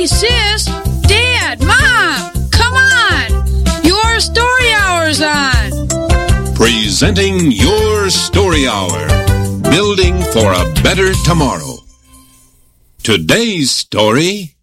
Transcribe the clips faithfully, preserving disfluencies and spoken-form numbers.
Hey, sis, Dad, Mom, come on! Your Story Hour's on! Presenting Your Story Hour. Building for a better tomorrow. Today's story...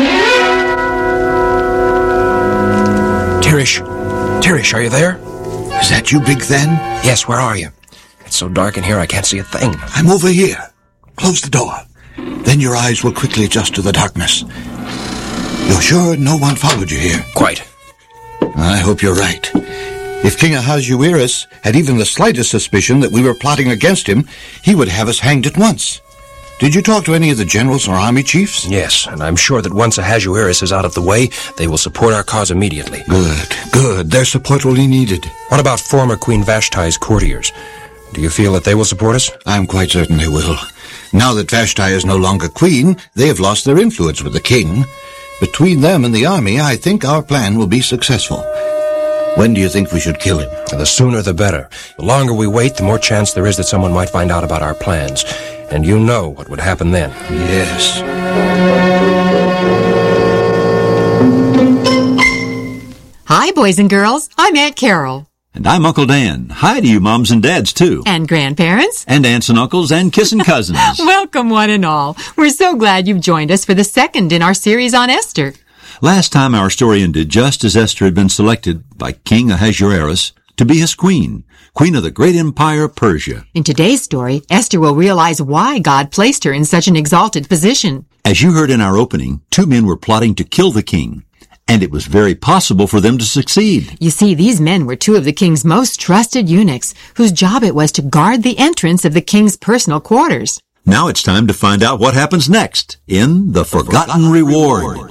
Tirish, Tirish, are you there? Is that you, Big Then? Yes, where are you? It's so dark in here I can't see a thing. I'm over here. Close the door. Then your eyes will quickly adjust to the darkness. You're sure no one followed you here? Quite. I hope you're right. If King Ahasuerus had even the slightest suspicion that we were plotting against him, he would have us hanged at once. Did you talk to any of the generals or army chiefs? Yes, and I'm sure that once Ahasuerus is out of the way, they will support our cause immediately. Good, good. Their support will be needed. What about former Queen Vashti's courtiers? Do you feel that they will support us? I'm quite certain they will. Now that Vashti is no longer queen, they have lost their influence with the king. Between them and the army, I think our plan will be successful. When do you think we should kill him? The sooner the better. The longer we wait, the more chance there is that someone might find out about our plans. And you know what would happen then. Yes. Hi, boys and girls. I'm Aunt Carol. And I'm Uncle Dan. Hi to you moms and dads, too. And grandparents. And aunts and uncles and kissing cousins. Welcome, one and all. We're so glad you've joined us for the second in our series on Esther. Last time our story ended just as Esther had been selected by King Ahasuerus to be his queen, queen of the great empire of Persia. In today's story, Esther will realize why God placed her in such an exalted position. As you heard in our opening, two men were plotting to kill the king. And it was very possible for them to succeed. You see, these men were two of the king's most trusted eunuchs, whose job it was to guard the entrance of the king's personal quarters. Now it's time to find out what happens next in The Forgotten Reward.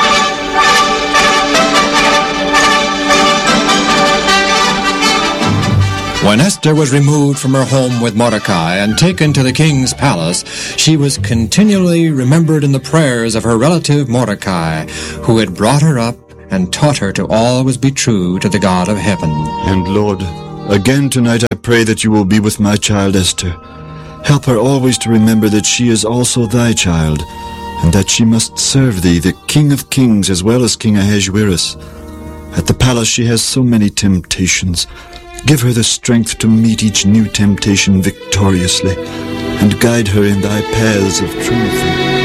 When Esther was removed from her home with Mordecai and taken to the king's palace, she was continually remembered in the prayers of her relative Mordecai, who had brought her up and taught her to always be true to the God of heaven. And Lord, again tonight I pray that you will be with my child Esther. Help her always to remember that she is also thy child, and that she must serve thee, the King of Kings, as well as King Ahasuerus. At the palace she has so many temptations. Give her the strength to meet each new temptation victoriously, and guide her in thy paths of truth.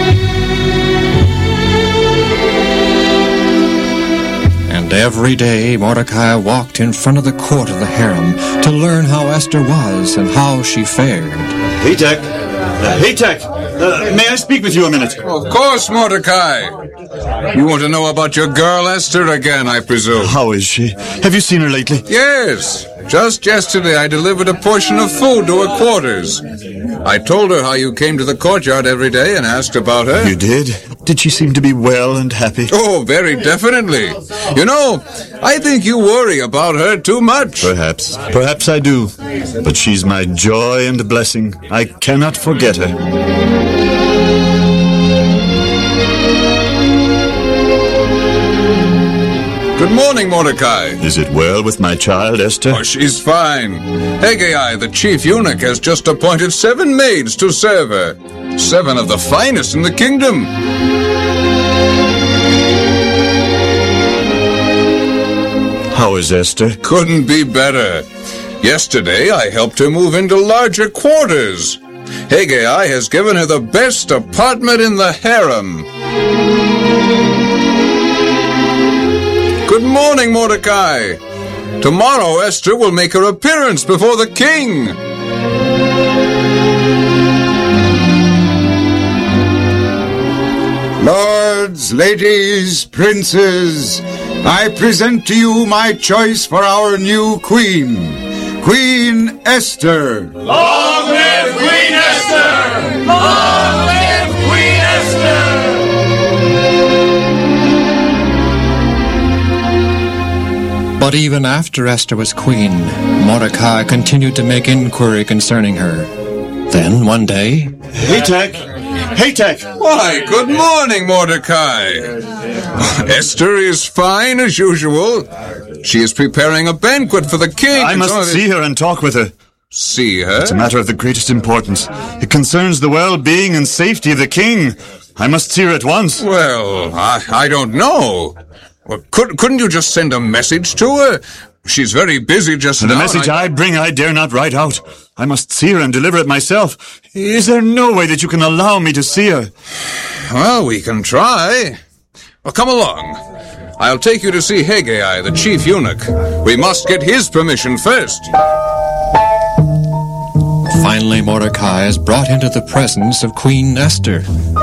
And every day Mordecai walked in front of the court of the harem to learn how Esther was and how she fared. Hatak! Uh, Hatak! Uh, may I speak with you a minute? Of course, Mordecai. You want to know about your girl Esther again, I presume. How is she? Have you seen her lately? Yes. Just yesterday I delivered a portion of food to her quarters. I told her how you came to the courtyard every day and asked about her. You did? Did she seem to be well and happy? Oh, very definitely. You know, I think you worry about her too much. Perhaps. Perhaps I do. But she's my joy and blessing. I cannot forget her. Good morning, Mordecai. Is it well with my child, Esther? Oh, she's fine. Hegai, the chief eunuch, has just appointed seven maids to serve her. Seven of the finest in the kingdom. How is Esther? Couldn't be better. Yesterday, I helped her move into larger quarters. Hegai has given her the best apartment in the harem. Good morning, Mordecai. Tomorrow, Esther will make her appearance before the king. Lords, ladies, princes, I present to you my choice for our new queen, Queen Esther. Long live Queen Esther! Long live Queen Esther! But even after Esther was queen, Mordecai continued to make inquiry concerning her. Then, one day... Hatak! Hatak! Why, good morning, Mordecai. Esther is fine as usual. She is preparing a banquet for the king. I must see her and talk with her. See her? It's a matter of the greatest importance. It concerns the well-being and safety of the king. I must see her at once. Well, I, I don't know. Well, could, couldn't you just send a message to her? She's very busy just the now. The message I... I bring I dare not write out. I must see her and deliver it myself. Is there no way that you can allow me to see her? Well, we can try. Well, come along. I'll take you to see Haggai, the chief eunuch. We must get his permission first. Finally, Mordecai is brought into the presence of Queen Esther.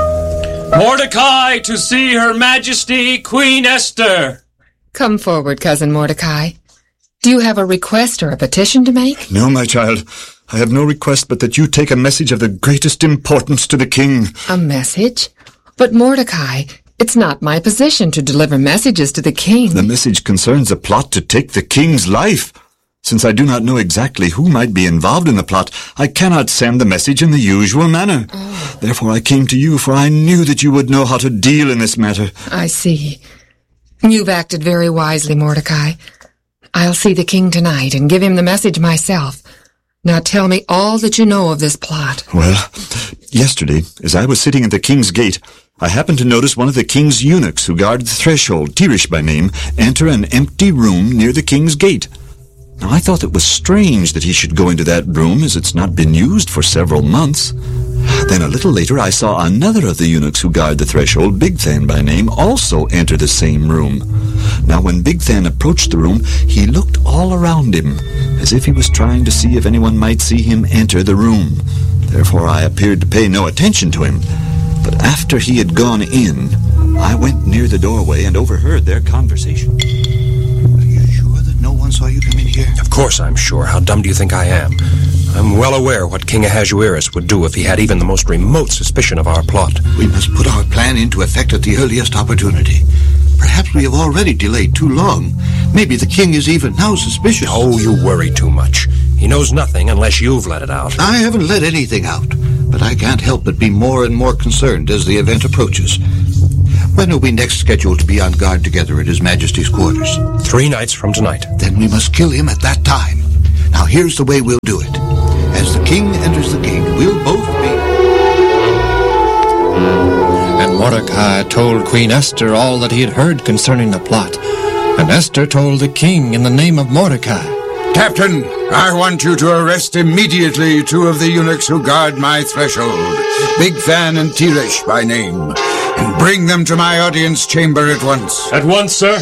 Mordecai, to see Her Majesty, Queen Esther. Come forward, Cousin Mordecai. Do you have a request or a petition to make? No, my child. I have no request but that you take a message of the greatest importance to the king. A message? But Mordecai, it's not my position to deliver messages to the king. The message concerns a plot to take the king's life. Since I do not know exactly who might be involved in the plot, I cannot send the message in the usual manner. Oh. Therefore I came to you, for I knew that you would know how to deal in this matter. I see. You've acted very wisely, Mordecai. I'll see the king tonight and give him the message myself. Now tell me all that you know of this plot. Well, yesterday, as I was sitting at the king's gate, I happened to notice one of the king's eunuchs who guard the threshold, Tirish by name, enter an empty room near the king's gate. Now, I thought it was strange that he should go into that room, as it's not been used for several months. Then a little later I saw another of the eunuchs who guard the threshold, Bigthan by name, also enter the same room. Now when Bigthan approached the room, he looked all around him, as if he was trying to see if anyone might see him enter the room. Therefore I appeared to pay no attention to him. But after he had gone in, I went near the doorway and overheard their conversation. Are you sure that no one saw you come in here? Of course I'm sure. How dumb do you think I am? I'm well aware what King Ahasuerus would do if he had even the most remote suspicion of our plot. We must put our plan into effect at the earliest opportunity. Perhaps we have already delayed too long. Maybe the king is even now suspicious. Oh, you worry too much. He knows nothing unless you've let it out. I haven't let anything out, but I can't help but be more and more concerned as the event approaches. When are we next scheduled to be on guard together at His Majesty's quarters? Three nights from tonight. Then we must kill him at that time. Now here's the way we'll do it. As the king enters the gate, we'll both be... And Mordecai told Queen Esther all that he had heard concerning the plot. And Esther told the king in the name of Mordecai. Captain, I want you to arrest immediately two of the eunuchs who guard my threshold, Bigthan and Tirish by name, and bring them to my audience chamber at once. At once, sir.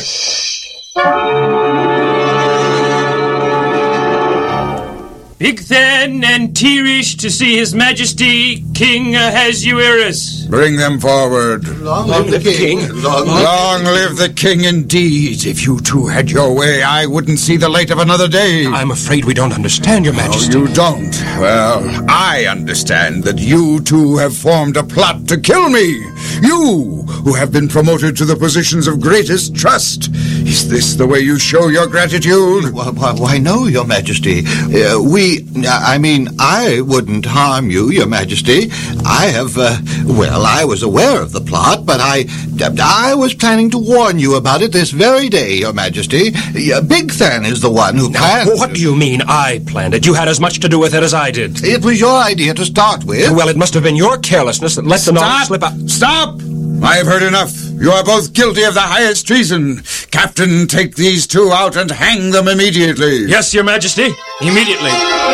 Bigthan and Tirish to see His Majesty King Ahasuerus. Bring them forward. Long, Long live the king. king. Long, Long live the king indeed. If you two had your way, I wouldn't see the light of another day. I'm afraid we don't understand, Your Majesty. Oh, you don't? Well, I understand that you two have formed a plot to kill me. You, who have been promoted to the positions of greatest trust. Is this the way you show your gratitude? Why, why, why no, Your Majesty. Uh, we, I mean, I wouldn't harm you, Your Majesty. I have, uh, well, I was aware of the plot, but I, I was planning to warn you about it this very day, Your Majesty. Uh, Bigthan is the one who planned... Now, what do you mean I planned it? You had as much to do with it as I did. It was your idea to start with. Well, it must have been your carelessness that let the knowledge slip out. Stop! I have heard enough. You are both guilty of the highest treason. Captain, take these two out and hang them immediately. Yes, Your Majesty. Immediately.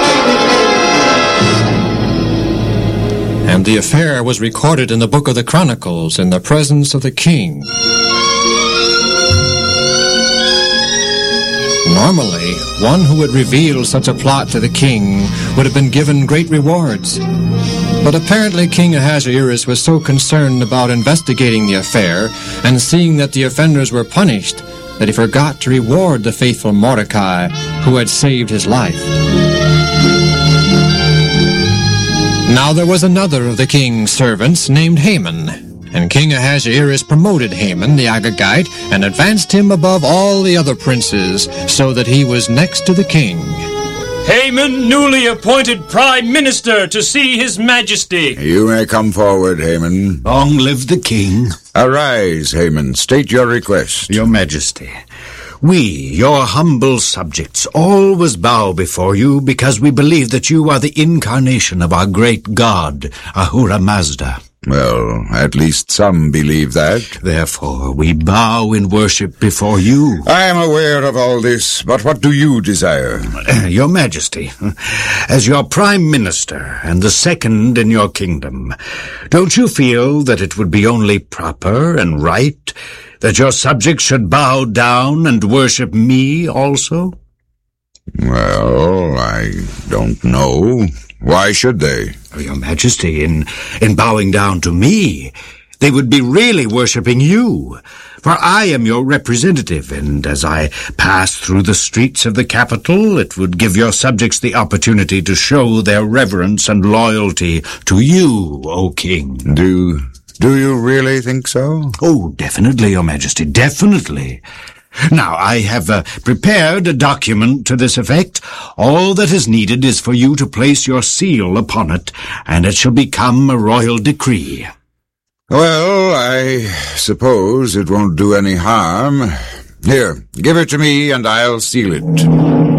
And the affair was recorded in the Book of the Chronicles in the presence of the king. Normally, one who would reveal such a plot to the king would have been given great rewards. But apparently King Ahasuerus was so concerned about investigating the affair and seeing that the offenders were punished that he forgot to reward the faithful Mordecai who had saved his life. Now there was another of the king's servants named Haman. And King Ahasuerus promoted Haman the Agagite and advanced him above all the other princes, so that he was next to the king. Haman, newly appointed Prime Minister to see His Majesty. You may come forward, Haman. Long live the king. Arise, Haman. State your request. Your Majesty, we, your humble subjects, always bow before you because we believe that you are the incarnation of our great god, Ahura Mazda. Well, at least some believe that. Therefore, we bow in worship before you. I am aware of all this, but what do you desire? Your Majesty, as your Prime Minister and the second in your kingdom, don't you feel that it would be only proper and right that your subjects should bow down and worship me also? Well, I don't know. Why should they? Your Majesty, in, in bowing down to me, they would be really worshipping you. For I am your representative, and as I pass through the streets of the capital, it would give your subjects the opportunity to show their reverence and loyalty to you, O King. Do, do you really think so? Oh, definitely, Your Majesty, definitely. Now, I have uh, prepared a document to this effect. All that is needed is for you to place your seal upon it, and it shall become a royal decree. Well, I suppose it won't do any harm. Here, give it to me, and I'll seal it.